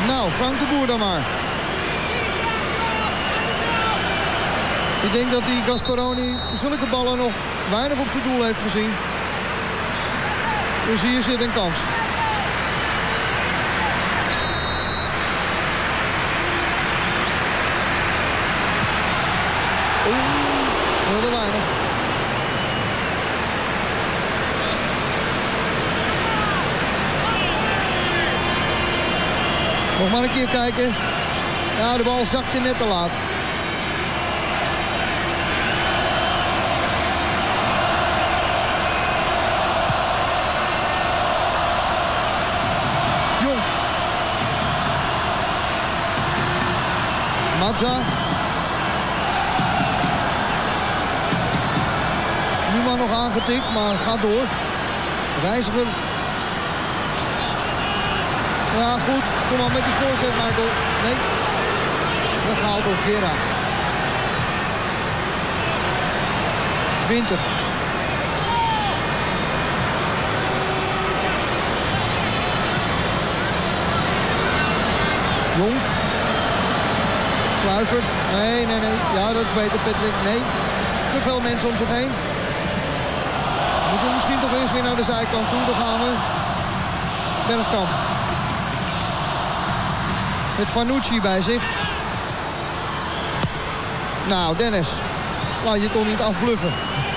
Nou, Frank de Boer dan maar. Ik denk dat die Gasparoni zulke ballen nog weinig op zijn doel heeft gezien. Dus hier zit een kans. Speelde weinig. Nog maar een keer kijken. Ja, de bal zakte net te laat. Jong. Mazza. Numan nog aangetikt, maar gaat door. Reiziger. Ja, goed. Kom maar met die voorzet, Michael. Nee. Weggehaald door Gera. Winter. Jong. Kluivert. Nee. Ja, dat is beter, Patrick. Nee. Te veel mensen om zich heen. Moeten we misschien toch eens weer naar de zijkant toe. Dan gaan we. Bergkamp. Met Vanucci bij zich. Nou, Dennis. Laat je toch niet afbluffen.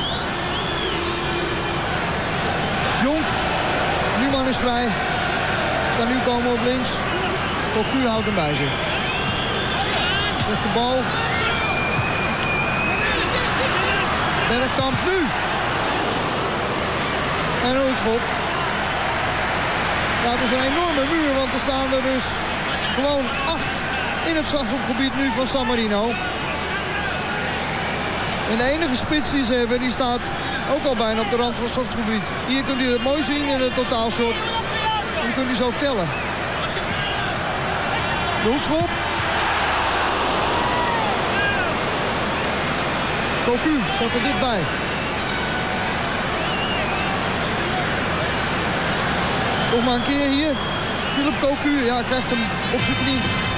Jonk. Numan is vrij. Kan nu komen op links. Cocu houdt hem bij zich. Slechte bal. Bergkamp nu. En een hoekschop. Ja, het is een enorme muur, want er staan er dus gewoon 8 in het strafschopgebied nu van San Marino. En de enige spits die ze hebben, die staat ook al bijna op de rand van het strafschopgebied. Hier kunt u het mooi zien in het totaalshot. En die kunt u zo tellen. De hoekschop. Cocu zat er dichtbij. Nog maar een keer hier. Philip Cocu, ja, krijgt hem op zijn knie.